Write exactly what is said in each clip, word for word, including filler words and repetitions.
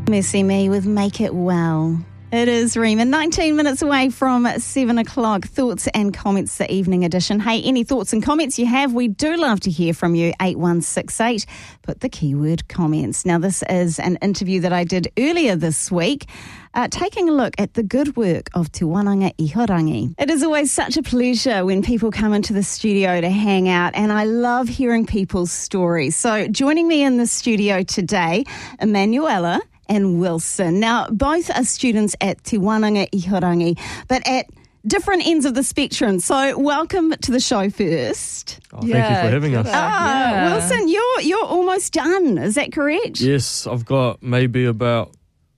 Mercy Me with Make It Well. It is Rima, nineteen minutes away from seven o'clock. Thoughts and comments, the evening edition. Hey, any thoughts and comments you have, we do love to hear from you. eight one six eight, put the keyword comments. Now, this is an interview that I did earlier this week, uh, taking a look at the good work of Te Wānanga Ihurangi. It is always such a pleasure when people come into the studio to hang out, and I love hearing people's stories. So joining me in the studio today, Emanuela and Wilson. Now, both are students at Te Wānanga Ihurangi, but at different ends of the spectrum. So, welcome to the show first. Oh, thank yeah, you for having us. Ah, yeah. Wilson, you're you're almost done. Is that correct? Yes, I've got maybe about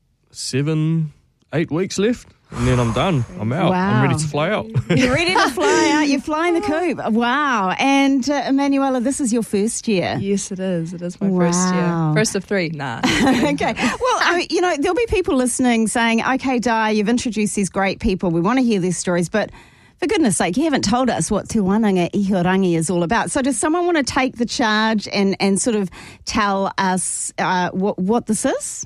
seven, eight weeks left. And then I'm done. I'm out. Wow. I'm ready to fly out. You're ready to fly out. You're flying the coop. Wow. And uh, Emanuela, this is your first year. Yes, it is. It is my wow. first year. First of three. Nah. Okay. Well, I, you know, there'll be people listening saying, okay, Di, you've introduced these great people. We want to hear their stories. But for goodness sake, you haven't told us what Te Wānanga Ihurangi is all about. So does someone want to take the charge and, and sort of tell us uh, what, what this is?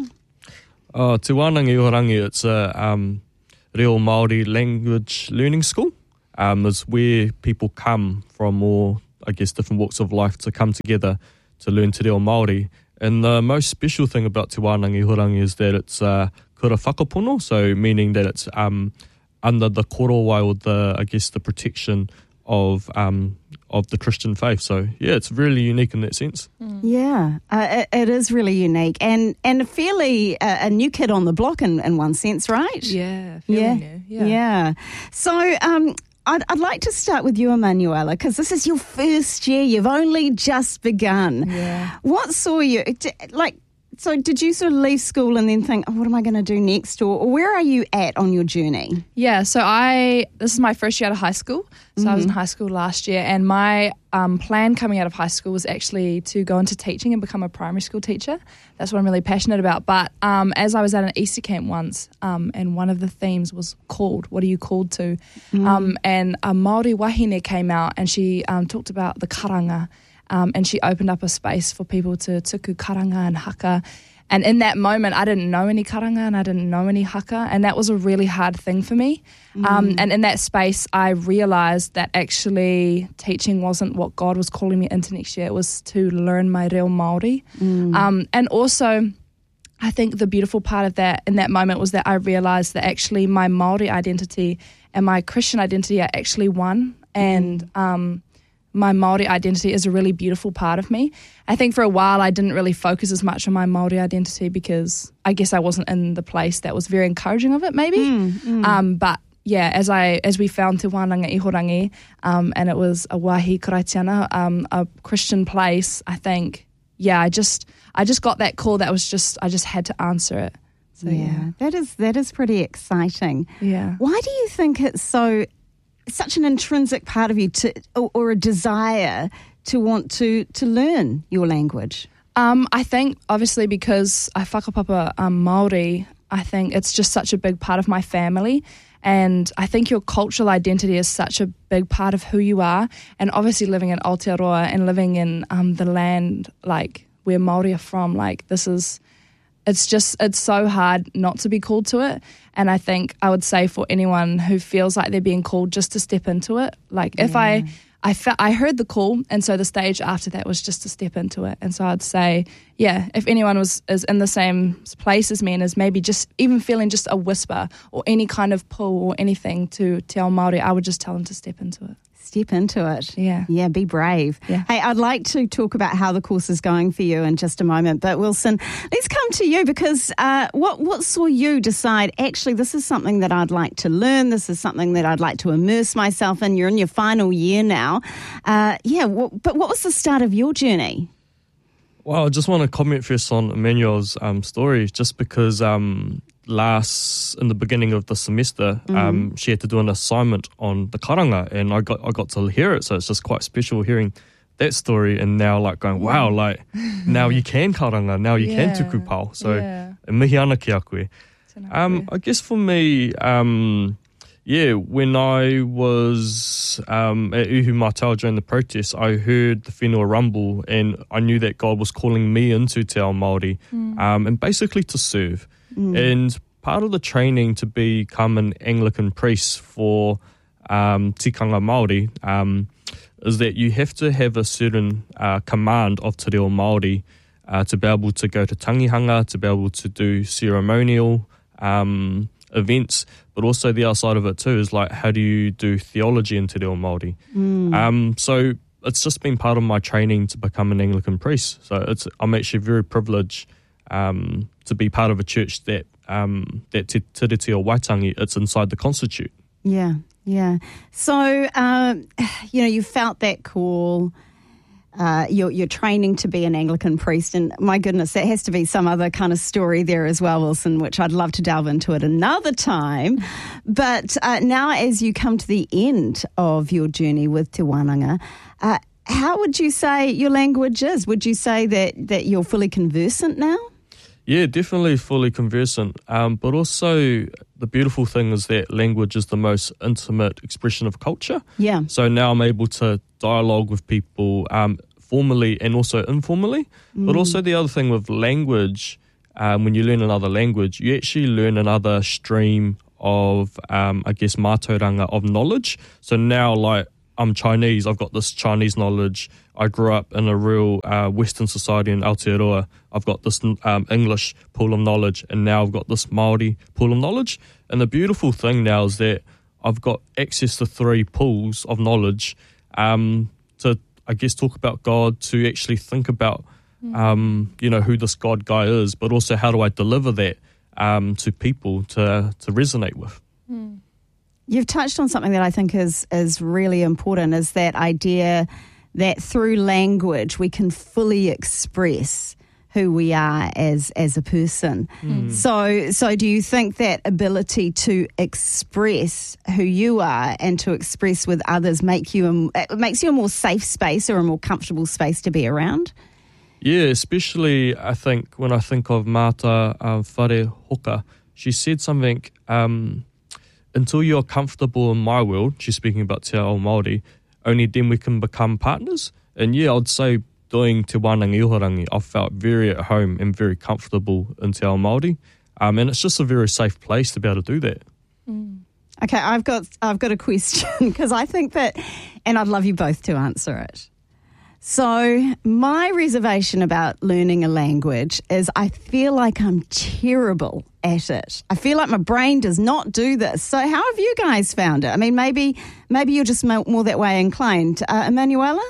Uh, Te Wānanga Ihurangi, it's a... Um, Reo Māori language learning school um, is where people come from all, I guess, different walks of life to come together to learn Te Reo Māori. And the most special thing about Te Wānanga Ihurangi is that it's uh, kura whakapono, so meaning that it's um, under the korowai or the, I guess, the protection of um, of the Christian faith. So, yeah, it's really unique in that sense. Mm. Yeah, uh, it, it is really unique and, and a fairly uh, a new kid on the block in, in one sense, right? Yeah, yeah, new. yeah. Yeah. So, um, I'd, I'd like to start with you, Emanuela, because this is your first year. You've only just begun. Yeah. What saw you, like, so did you sort of leave school and then think, oh, what am I going to do next? Or, or where are you at on your journey? Yeah, so I, this is my first year out of high school. So mm-hmm. I was in high school last year, and my um, plan coming out of high school was actually to go into teaching and become a primary school teacher. That's what I'm really passionate about. But um, as I was at an Easter camp once, um, and one of the themes was called, what are you called to? Mm. Um, and a Māori wahine came out, and she um, talked about the karanga. Um, and she opened up a space for people to tuku karanga and haka. And in that moment, I didn't know any karanga and I didn't know any haka. And that was a really hard thing for me. Mm. Um, and in that space, I realised that actually teaching wasn't what God was calling me into next year. It was to learn my reo Māori. Mm. Um, and also, I think the beautiful part of that in that moment was that I realised that actually my Māori identity and my Christian identity are actually one. And... Mm. Um, my Māori identity is a really beautiful part of me. I think for a while I didn't really focus as much on my Māori identity because I guess I wasn't in the place that was very encouraging of it maybe. Mm, mm. Um, but yeah, as I as we found Te Wānanga Ihurangi um, and it was a wahi karaitiana, um, a Christian place, I think, yeah, I just I just got that call that was just, I just had to answer it. So, yeah, yeah, that is that is pretty exciting. Yeah. Why do you think it's so... such an intrinsic part of you to, or, or a desire to want to, to learn your language? Um, I think obviously because I whakapapa um, Māori, I think it's just such a big part of my family, and I think your cultural identity is such a big part of who you are, and obviously living in Aotearoa and living in um, the land like where Māori are from, like this is... It's just, it's so hard not to be called to it. And I think I would say for anyone who feels like they're being called, just to step into it. Like if yeah. I, I, fe- I heard the call, and so the stage after that was just to step into it. And so I'd say, yeah, if anyone was is in the same place as me and is maybe just even feeling just a whisper or any kind of pull or anything to te ao Māori, I would just tell them to step into it. Step into it. Yeah. Yeah, be brave. Yeah. Hey, I'd like to talk about how the course is going for you in just a moment. But Wilson, let's come to you because uh, what, what saw you decide, actually, this is something that I'd like to learn. This is something that I'd like to immerse myself in. You're in your final year now. Uh, yeah, w- but what was the start of your journey? Well, I just want to comment first on Emmanuel's um, story, just because... Um, last in the beginning of the semester mm-hmm. um, she had to do an assignment on the karanga, and I got I got to hear it, so it's just quite special hearing that story, and now like going wow, like now you can karanga, now you yeah. can tuku pau, so yeah. e mihi ana ki a koe. Um, I guess for me um, Yeah, when I was um, at Uhu Mātau during the protest, I heard the whenua rumble, and I knew that God was calling me into Te Ao Māori, mm. um, and basically to serve. Mm. And part of the training to become an Anglican priest for um, tikanga Māori um, is that you have to have a certain uh, command of Te Reo Māori uh, to be able to go to tangihanga, to be able to do ceremonial um events, but also the other side of it too is like, how do you do theology in Te Reo Māori? Mm. Um, so it's just been part of my training to become an Anglican priest. So it's I'm actually very privileged um, to be part of a church that um, that Te Tiriti o Waitangi, it's inside the Constitute. Yeah, yeah. So, um, you know, you felt that call. Uh, you're, you're training to be an Anglican priest, and my goodness, that has to be some other kind of story there as well, Wilson, which I'd love to delve into at another time. But uh, now as you come to the end of your journey with Te Wānanga, uh, how would you say your language is? Would you say that, that you're fully conversant now? Yeah, definitely fully conversant. Um, but also the beautiful thing is that language is the most intimate expression of culture. Yeah. So now I'm able to dialogue with people um, formally and also informally. Mm. But also the other thing with language, um, when you learn another language, you actually learn another stream of, um, I guess, mātauranga of knowledge. So now, like, I'm Chinese, I've got this Chinese knowledge. I grew up in a real uh, Western society in Aotearoa. I've got this um, English pool of knowledge, and now I've got this Māori pool of knowledge. And the beautiful thing now is that I've got access to three pools of knowledge um, to, I guess, talk about God, to actually think about, mm. um, you know, who this God guy is, but also how do I deliver that um, to people to, to resonate with. Mm. You've touched on something that I think is is really important, is that idea that through language we can fully express who we are as as a person. Mm. So so do you think that ability to express who you are and to express with others make you a, it makes you a more safe space or a more comfortable space to be around? Yeah, especially I think when I think of Mata uh, Whare Hoka, she said something, um, until you're comfortable in my world, she's speaking about Te Ao Māori, only then we can become partners. And yeah, I'd say doing Te Wānanga Ihuarangi, I felt very at home and very comfortable in Te Ao Māori. Um, and it's just a very safe place to be able to do that. Mm. Okay, I've got I've got a question because I think that, and I'd love you both to answer it. So my reservation about learning a language is I feel like I'm terrible at it. I feel like my brain does not do this. So how have you guys found it? I mean, maybe maybe you're just more that way inclined. Uh, Emanuela?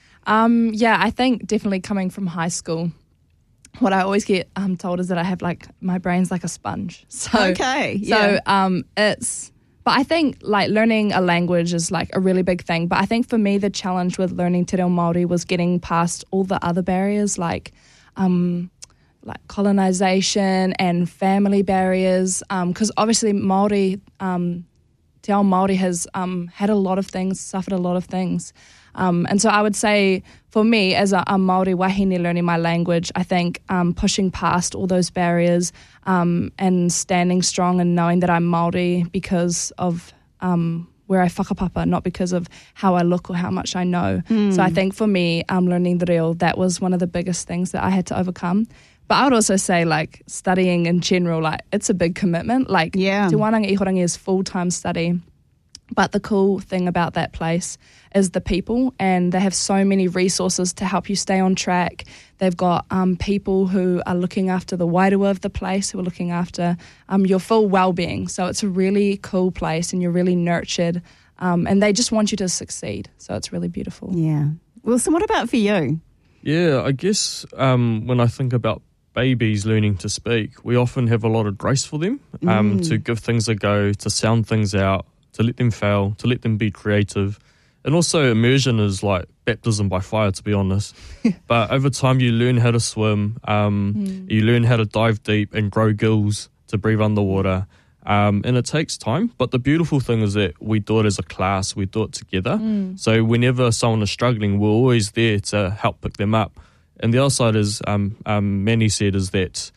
Um, yeah, I think definitely coming from high school, what I always get um, told is that I have like, my brain's like a sponge. So, okay, yeah. So um, it's... But I think like learning a language is like a really big thing. But I think for me, the challenge with learning Te Reo Māori was getting past all the other barriers like um, like colonization and family barriers. Because um, obviously Māori, um, Te Ao Māori has um, had a lot of things, suffered a lot of things. Um, and so I would say for me as a, a Māori wahine learning my language, I think um, pushing past all those barriers um, and standing strong and knowing that I'm Māori because of um, where I whakapapa, not because of how I look or how much I know. Mm. So I think for me, um, learning the reo, that was one of the biggest things that I had to overcome. But I would also say, like, studying in general, like, it's a big commitment. Like, yeah. Te Wānanga Ihuarangi is full-time study. But the cool thing about that place is the people, and they have so many resources to help you stay on track. They've got um, people who are looking after the wairua of the place, who are looking after um, your full well-being. So it's a really cool place, and you're really nurtured, um, and they just want you to succeed. So it's really beautiful. Yeah. Wilson, what about for you? Yeah, I guess um, when I think about babies learning to speak, we often have a lot of grace for them um, mm. to give things a go, to sound things out, to let them fail, to let them be creative. And also immersion is like baptism by fire, to be honest. But over time you learn how to swim, um, mm. you learn how to dive deep and grow gills to breathe underwater. Um, and it takes time. But the beautiful thing is that we do it as a class, we do it together. Mm. So whenever someone is struggling, we're always there to help pick them up. And the other side is, um, um, Manny said, is that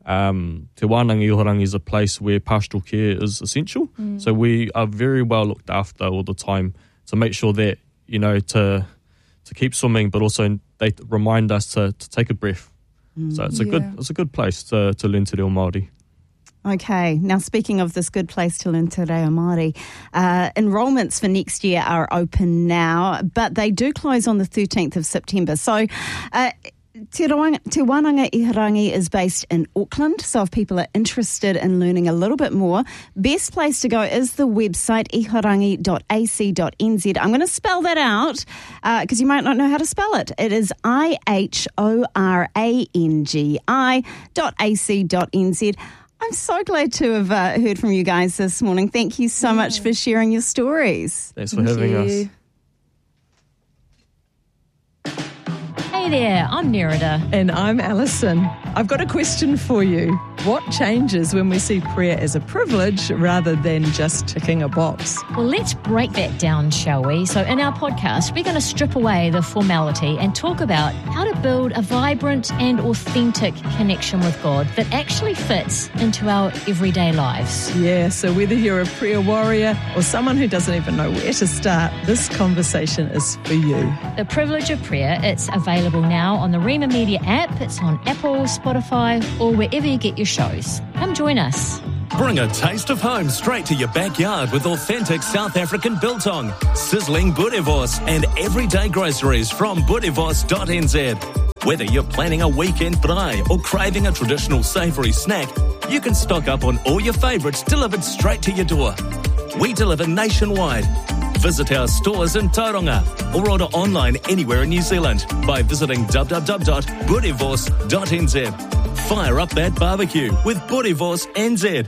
Um, Te Wānanga Ihuarangi is a place where pastoral care is essential. Mm. So we are very well looked after all the time to make sure that, you know, to to keep swimming, but also they remind us to, to take a breath. Mm. So it's a yeah. good it's a good place to, to learn te reo Māori. Okay, now speaking of this good place to learn te reo Māori, uh, enrolments for next year are open now, but they do close on the thirteenth of September. So uh, Te, Rawang, Te Wānanga Ihuarangi is based in Auckland, so if people are interested in learning a little bit more, best place to go is the website ihuarangi dot a c dot n z. I'm going to spell that out because uh, you might not know how to spell it. It is I H O R A N G I dot A C dot N Z. I'm so glad to have uh, heard from you guys this morning. Thank you so yeah. much for sharing your stories. Thanks for Thank having you. us. Hey there, I'm Nerida. And I'm Alison. I've got a question for you. What changes when we see prayer as a privilege rather than just ticking a box? Well, let's break that down, shall we? So in our podcast, we're going to strip away the formality and talk about how to build a vibrant and authentic connection with God that actually fits into our everyday lives. Yeah, so whether you're a prayer warrior or someone who doesn't even know where to start, this conversation is for you. The Privilege of Prayer, it's available now on the Rima Media app. It's on Apple, Spotify, or wherever you get your shows. Come join us. Bring a taste of home straight to your backyard with authentic South African biltong, sizzling boerewors, and everyday groceries from boerewors dot n z. Whether you're planning a weekend braai or craving a traditional savoury snack, you can stock up on all your favourites delivered straight to your door. We deliver nationwide. Visit our stores in Tauranga or order online anywhere in New Zealand by visiting w w w dot boerewors dot n z. Fire up that barbecue with Boerewors N Z.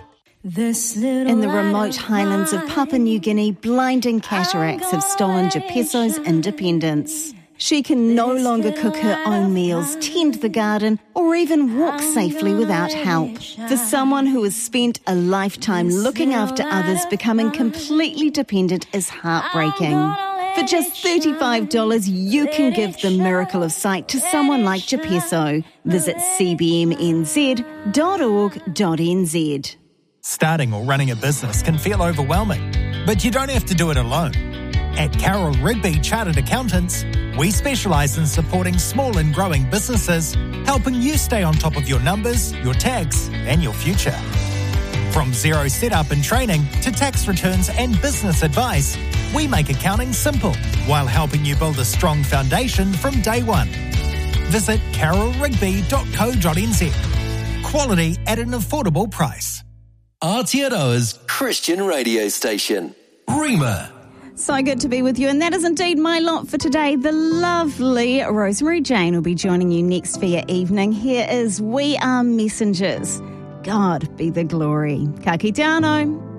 In the remote highlands of Papua New Guinea, blinding cataracts have stolen Jepeso's independence. She can no longer cook her own meals, tend the garden, or even walk safely without help. For someone who has spent a lifetime looking after others, becoming completely dependent is heartbreaking. For just thirty-five dollars, you can give the miracle of sight to someone like Jepeso. Visit c b m n z dot org dot n z. Starting or running a business can feel overwhelming, but you don't have to do it alone. At Carroll Rigby Chartered Accountants, we specialise in supporting small and growing businesses, helping you stay on top of your numbers, your tax, and your future. From zero setup and training to tax returns and business advice, we make accounting simple while helping you build a strong foundation from day one. Visit carroll rigby dot co dot n z. Quality at an affordable price. Aotearoa's Christian radio station, Rima. So good to be with you, and that is indeed my lot for today. The lovely Rosemary Jane will be joining you next for your evening. Here is We Are Messengers. God be the glory. Ka kite anō.